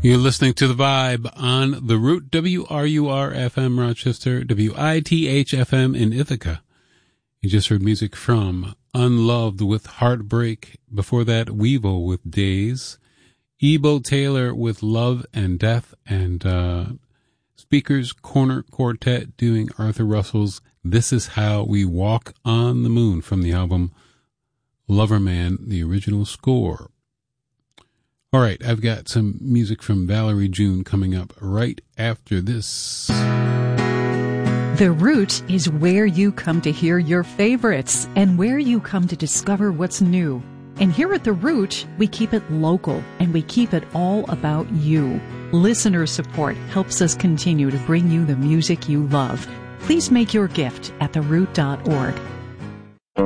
You're listening to The Vibe on The Root, WRUR-FM Rochester, WITH-FM in Ithaca. You just heard music from Unloved with Heartbreak. Before that, Weevil with Days. Ebo Taylor with Love and Death. And Speakers Corner Quartet doing Arthur Russell's This Is How We Walk on the Moon from the album Loverman, the original score. All right, I've got some music from Valerie June coming up right after this. The Root is where you come to hear your favorites and where you come to discover what's new. And here at The Root, we keep it local and we keep it all about you. Listener support helps us continue to bring you the music you love. Please make your gift at theroot.org.